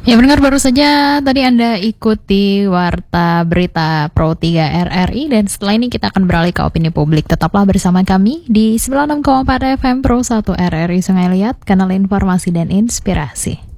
Ya mendengar baru saja tadi Anda ikuti Warta Berita Pro 3 RRI dan setelah ini kita akan beralih ke opini publik. Tetaplah bersama kami di 96,4 FM Pro 1 RRI Sungai Liat, kanal informasi dan inspirasi.